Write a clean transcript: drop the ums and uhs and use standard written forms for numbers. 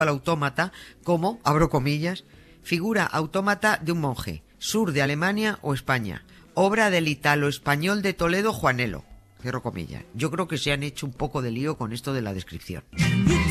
al autómata como, abro comillas, figura autómata de un monje, sur de Alemania o España, obra del italo-español de Toledo Juanelo, cierro comillas. Yo creo que se han hecho un poco de lío con esto de la descripción.